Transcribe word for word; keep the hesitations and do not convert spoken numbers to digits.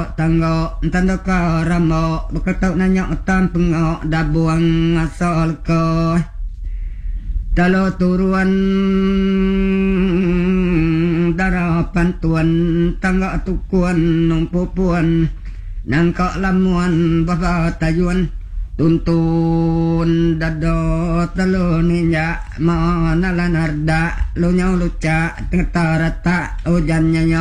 tanggo tanda karamo beketok nanya tan pengok dabuang asal ko talo turuan darah pantuan tangga tukuan nong pupuan nangka lamuan baba tayuan tuntun dado talo ninja mana lanarda lo nyau luca tengetarata ujannya